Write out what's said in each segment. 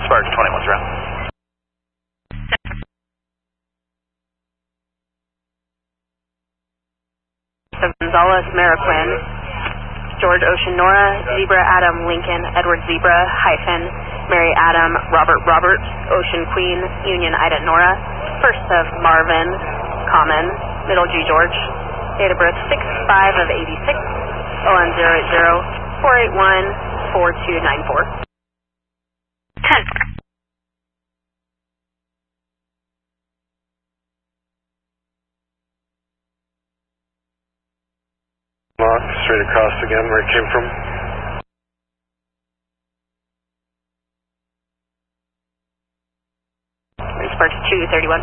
Sparks 21's around. Gonzalez, Mariquin, George Ocean Nora, Zebra Adam Lincoln, Edward Zebra, hyphen, Mary Adam, Robert Robert, Ocean Queen, Union Ida Nora, first of Marvin, Common, middle G George, date of birth 6/5 of 86, ON 080-481-4294. 10. Straight across again where it came from. Sparks 231.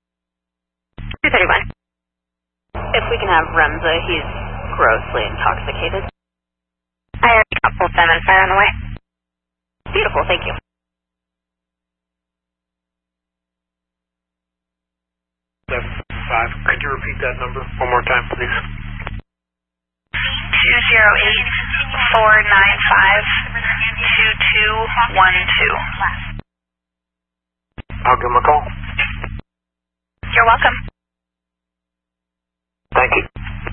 231. If we can have Remza, he's grossly intoxicated. I already got full 7 fire on the way. Beautiful, thank you. 7-5. Could you repeat that number one more time, please? 208-495-2212. I'll give him a call. You're welcome. Thank you.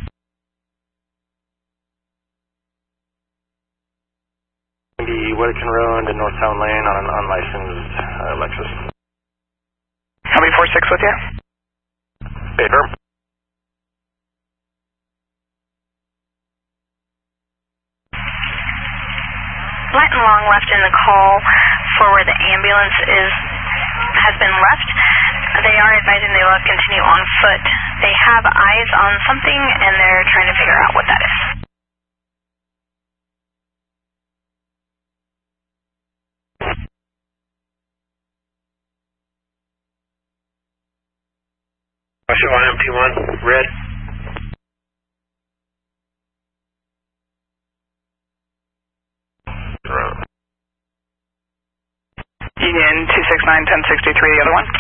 The Whitakin Road to Northtown Lane on an unlicensed Lexus. How many 46 with you? Paper. Light and long left in the call for where the ambulance has been left. They are advising they will continue on foot. They have eyes on something and they're trying to figure out what that is. Show on MT1, red. Union 269-1063, the other one.